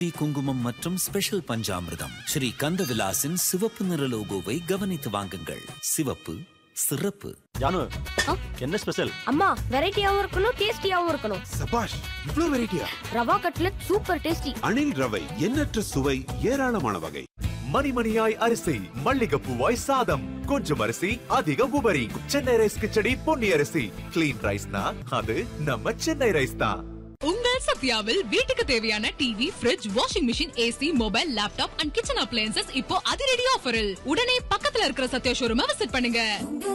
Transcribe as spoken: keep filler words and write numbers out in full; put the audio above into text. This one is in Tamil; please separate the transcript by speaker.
Speaker 1: குங்குமம் மற்றும் ஸ்பெஷல் பஞ்சாமிர்தம் ஸ்ரீ கந்தவிலாசின் சிவப்பு நிற லோகோவை கவனித்து வாங்குங்கள். சிவப்பு சிறப்பு.
Speaker 2: ஜானு, என்ன ஸ்பெஷல்?
Speaker 3: அம்மா, வெரைட்டியாவும் இருக்கணும், டேஸ்டியாவும் இருக்கணும்.
Speaker 4: சபாஷ், இவ்ளோ வெரைட்டியா?
Speaker 3: Rava cutlet super tasty.
Speaker 4: அணில் ரவை, எண்ணற்ற சுவை, ஏராளமான வகை.
Speaker 5: மணிமணியாய் அரிசி, மல்லிகைப்பூவாய் சாதம், கொஞ்சம் அரிசி அதிக உபரி. சென்னை ரைஸ் கிச்சடி பொன்னி அரிசி. கிளீன் ரைஸ்னா அது நம்ம சென்னை ரைஸ் தான்.
Speaker 6: உங்கள் சத்யாவில் வீட்டுக்கு தேவையான TV, fridge, washing machine, AC, mobile, laptop and kitchen appliances இப்போ அதிரடி ஆஃபரில். உடனே பக்கத்துல இருக்கிற சத்யா ஷோரூமை விசிட் பண்ணுங்க.